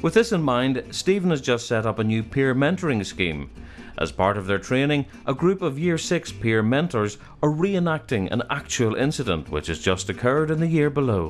With this in mind, Stephen has just set up a new peer mentoring scheme. As part of their training, a group of Year 6 peer mentors are reenacting an actual incident which has just occurred in the year below.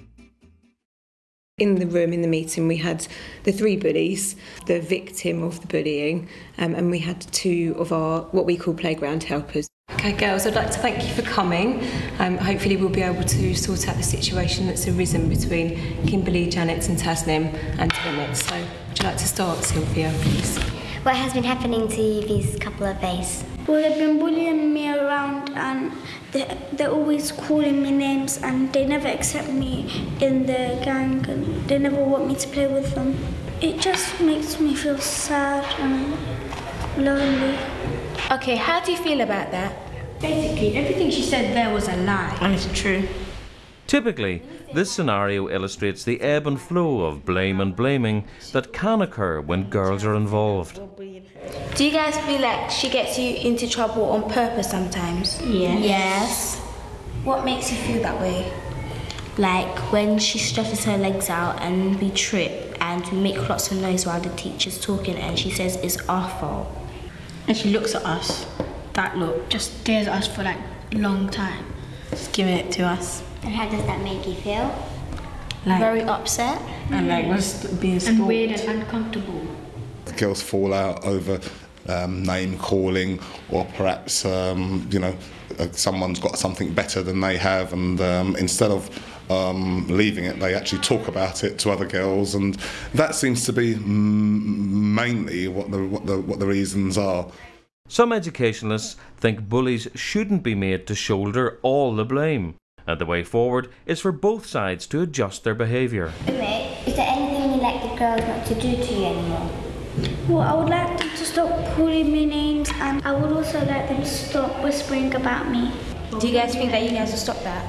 In the room, in the meeting, we had the 3 bullies, the victim of the bullying, and we had 2 of our, what we call playground helpers. Okay, girls, I'd like to thank you for coming. Hopefully we'll be able to sort out the situation that's arisen between Kimberly, Janet and Tasnim and Emmett. So, would you like to start, Sylvia, please? What has been happening to you these couple of days? Well, they've been bullying me around and they're always calling me names and they never accept me in the gang and they never want me to play with them. It just makes me feel sad and lonely. Okay, how do you feel about that? Basically, everything she said there was a lie. And it's true. Typically, this scenario illustrates the ebb and flow of blame and blaming that can occur when girls are involved. Do you guys feel like she gets you into trouble on purpose sometimes? Yes. What makes you feel that way? Like when she stretches her legs out and we trip and we make lots of noise while the teacher's talking and she says it's our fault. And she looks at us, that look, just stares at us for like a long time. Just giving it to us. And how does that make you feel? Like, very upset. And like was being stalked. And weird and uncomfortable. The girls fall out over name calling, or perhaps someone's got something better than they have, and instead of leaving it, they actually talk about it to other girls, and that seems to be mainly what the reasons are. Some educationalists think bullies shouldn't be made to shoulder all the blame, and the way forward is for both sides to adjust their behaviour. Is there anything you'd like the girls not to do to you anymore? Well, I would like them to stop calling me names and I would also like them to stop whispering about me. Do you guys think that you guys will stop that?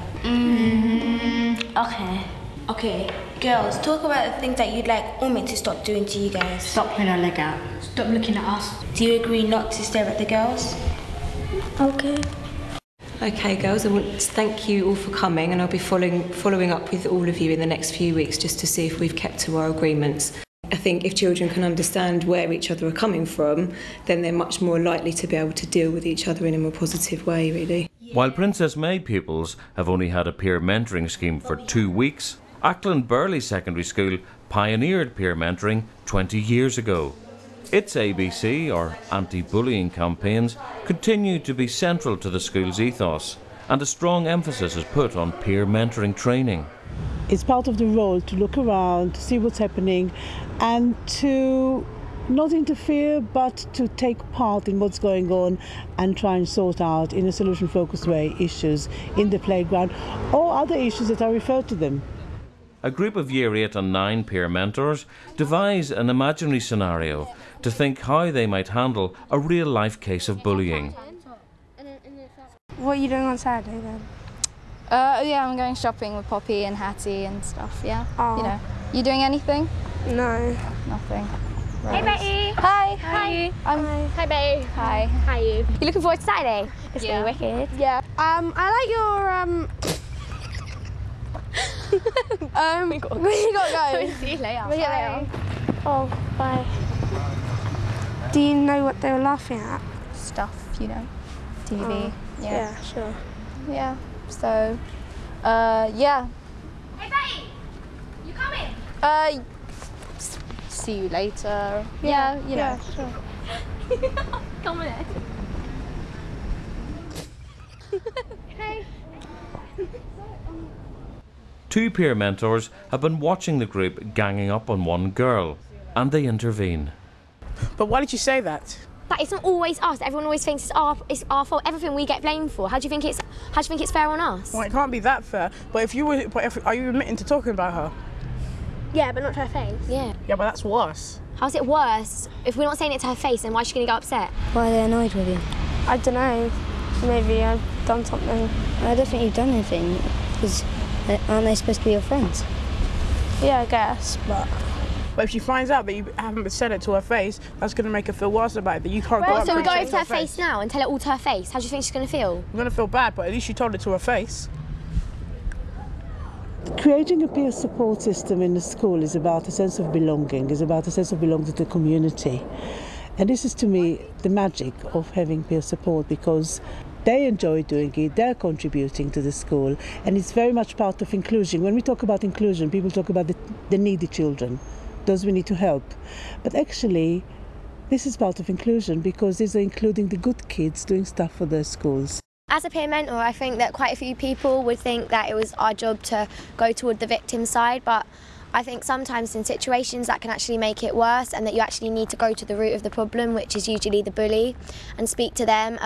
Okay. Okay, girls, talk about the things that you'd like Umit to stop doing to you guys. Stop putting her leg out. Stop looking at us. Do you agree not to stare at the girls? Okay. Okay, girls, I want to thank you all for coming, and I'll be following up with all of you in the next few weeks just to see if we've kept to our agreements. I think if children can understand where each other are coming from, then they're much more likely to be able to deal with each other in a more positive way, really. While Princess May pupils have only had a peer mentoring scheme for 2 weeks, Ackland Burley Secondary School pioneered peer mentoring 20 years ago. Its ABC, or anti-bullying campaigns, continue to be central to the school's ethos, and a strong emphasis is put on peer mentoring training. It's part of the role to look around, to see what's happening, and to not interfere, but to take part in what's going on and try and sort out, in a solution-focused way, issues in the playground or other issues that are referred to them. A group of Year 8 and 9 peer mentors devise an imaginary scenario to think how they might handle a real-life case of bullying. What are you doing on Saturday then? Yeah, I'm going shopping with Poppy and Hattie and stuff, yeah. Oh. You know. You doing anything? No. Nothing. Hey Betty! Hi! Hi! Hi Betty! Hi. How are you? You looking forward to Saturday? It's Yeah. gonna be wicked. Yeah. I like your We gotta go. See you later. See you later. Oh, bye. Do you know what they were laughing at? Stuff, you know. TV. Oh, Yeah. yeah, sure. Yeah. So, yeah. Hey Betty! You coming? See you later. Yeah, you know. Yeah, sure. Come on in. Hey. 2 peer mentors have been watching the group ganging up on one girl, and they intervene. But why did you say that? But it's not always us. Everyone always thinks it's our fault. Everything we get blamed for. How do you think it's fair on us? Well, it can't be that fair. But are you admitting to talking about her? Yeah, but not to her face. Yeah. Yeah, but that's worse. How's it worse? If we're not saying it to her face, then why is she going to get upset? Why are they annoyed with you? I don't know. Maybe I've done something. I don't think you've done anything, because aren't they supposed to be your friends? Yeah, I guess, but... But if she finds out that you haven't said it to her face, that's going to make her feel worse about it, that you can't go up So we and go say it over to her face now and tell her all to her face. How do you think she's going to feel? I'm going to feel bad, but at least you told it to her face. Creating a peer support system in the school is about a sense of belonging, is about a sense of belonging to the community. And this is, to me, the magic of having peer support, because they enjoy doing it, they're contributing to the school, and it's very much part of inclusion. When we talk about inclusion, people talk about the needy children, those we need to help. But actually, this is part of inclusion, because these are including the good kids doing stuff for their schools. As a peer mentor, I think that quite a few people would think that it was our job to go toward the victim side, but I think sometimes in situations that can actually make it worse, and that you actually need to go to the root of the problem, which is usually the bully, and speak to them